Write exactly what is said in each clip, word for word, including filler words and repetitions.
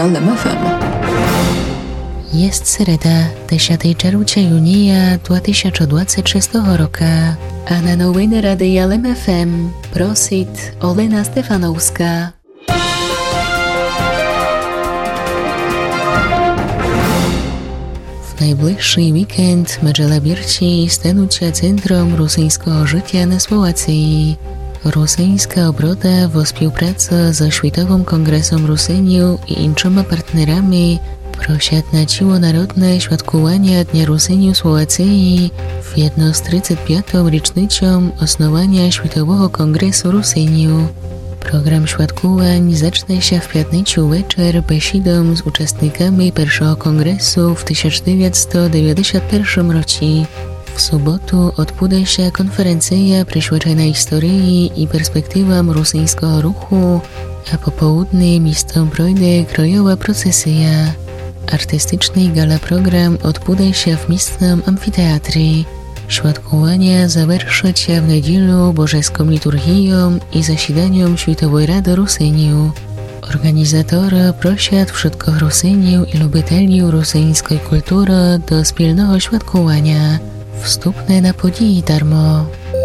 Lem F M. Jest sreda, dziesiątego junia dwa tysiące dwudziestego szóstego roku, a na nowiny Radia Lem F M prosit Olena Stefanowska. W najbliższy weekend Medżela Birci stanąć się centrum rosyjskiego życia na Słowacji. Rosyjska obroda w współpracy ze Światowym Kongresem Rusyniów i innymi partnerami prosiat na ciłonarodne świadkowanie Dnia Rusyniów Słowacji w jedno z trzydziestą piątą rocznicą osnowania Światowego Kongresu Rusyniów. Program świadkowań zacznie się w piątnicę wieczór besidą z uczestnikami pierwszego kongresu w tysiąc dziewięćset dziewięćdziesiątym pierwszym roku. W sobotu odbędzie się konferencja przyświecona historii i perspektywom rosyjskiego ruchu, a po południu miejscem projdzie krojowa procesja. Artystyczny gala program odbędzie się w miejscowym amfiteatrze. Świadkowania zawerszą się w niedzielę bożeską liturgią i zasiedaniem Światowej Rady Rusyniów. Organizatorzy prosiat wszystkich Rusyniów i lubiteli rosyjskiej kultury do wspólnego świadkowania. Wstępne na podії darmo.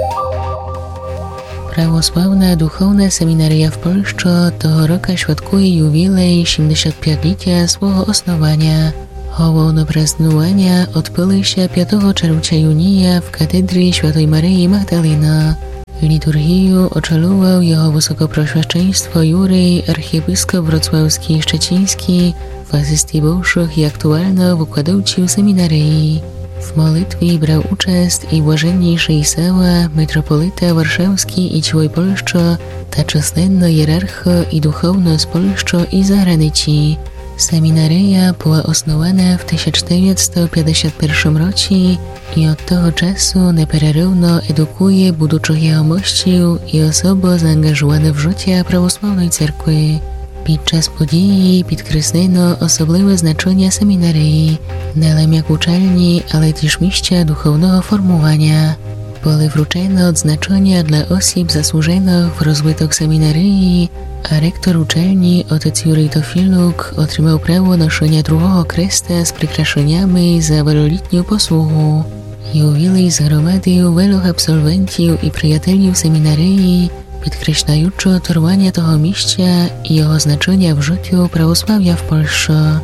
Prawosławna Duchowna Seminaria w Polsce tego roku świadkuje jubilej siedemdziesięciopięciolecia swojego osnowania. Hołowne praznowania odbyły się piątego czerwca junia w katedrze Świętej Maryi Magdaleny. Liturgię oczelował jego wysokoproswieczeństwo Jurej, archiepiskop wrocławski i szczeciński, w asystii bożych i aktualno wykładowczył seminarii. W modlitwie brał uczest i błażenniejszy Isała, metropolita warszawski i całej Polski, ta czaslenna hierarcha i duchowność Polski i zagranicy. Seminaria była osnowana w tysiąc dziewięćset pięćdziesiątym pierwszym roku i od tego czasu nieprerywno edukuje budżych jegomościów i osoby zaangażowane w życie prawosławnej cerkwy. Podczas podії підкреслено особливе значення семінарії, не лише як учальні, але też місця духовного формування. Були вручені odznaczenia dla osób zasłużonych w rozwój seminarii, a rektor uczelni otec Jurij Tofiluk otrzymał prawo noszenia drugiego kresta z przykraszeniami za wieloletnią posługę. Jubilej zgromadził wielu absolwentów i przyjaciół seminarii, podkreślająco trwanie tego miejsca i jego znaczenia w życiu prawosławia w Polsce.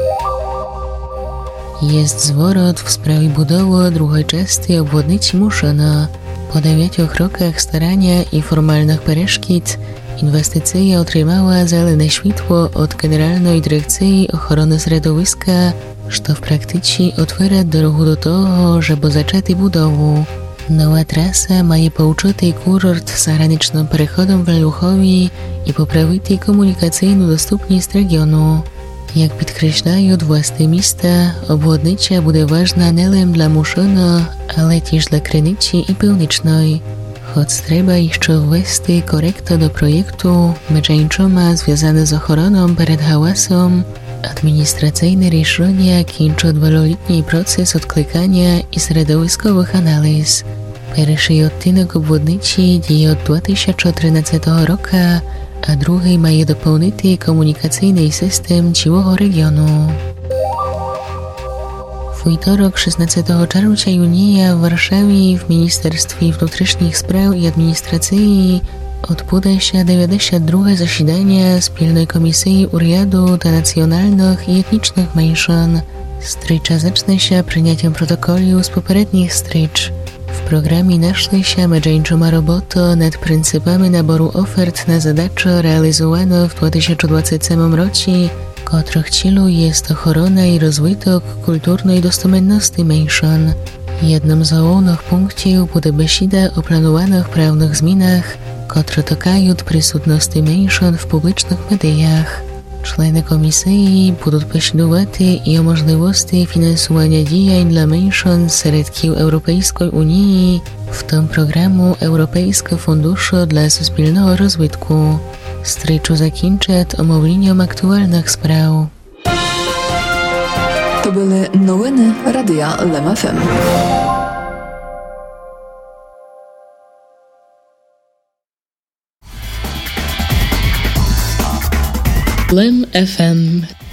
Jest zwrot w sprawie budowy drugiej części obwodnicy Muszyna. Po dziewięciu rokach starania i formalnych przeszkód inwestycja otrzymała zielone światło od Generalnej Dyrekcji Ochrony Środowiska, co w praktyce otwiera drogę do tego, żeby zacząć budowę. Nowa trasa ma pouczyty kurort z zagranicznym przechodem w Leluchowi i poprawić komunikacyjną dostępność regionu. Jak podkreślają władze miasta, obwodnica będzie ważna nie tylko dla Muszyna, ale też dla Krynicy i Północnej. Choć trzeba jeszcze wwieść korektę do projektu, meczeńczoma związane z ochroną przed hałasem, administracyjne решения kończą dwuletni proces odklikania i środowiskowych analiz. Pierwszy odcinek obwodnicy dzieje od dwa tysiące trzynastego roku, a drugi ma dopełnity komunikacyjny system całego regionu. W wtorek szesnastego czerwca junia w Warszawie w Ministerstwie Wewnętrznych Spraw i Administracji odbędzie się dziewięćdziesiąte drugie zasiadanie Wspólnej Komisji Urjadu dla Nacjonalnych i Etnicznych Mniejszyn. Strycza zacznie się przyjęciem protokolu z poprzednich strycz. W programie naszli się męczeńczoma robota nad pryncypami naboru ofert na zadачи realizowane w dwa tysiące dwudziestym roku, których celem jest ochrona i rozwój kulturnej dostępności mniejszyn. Jednym z głównych punktów będzie besida o planowanych prawnych zmianach, które dotykają przysutności mniejszyn w publicznych mediach. Członkowie komisji będą posiadować i o możliwości finansowania działań dla mniejszyn z środków Europejskiej Unii, w tym programu Europejskiego Funduszu dla Wspólnego Rozwoju. Stryczu zakończę omówieniem aktualnych spraw. To były nowiny Radia Lem F M. Lem F M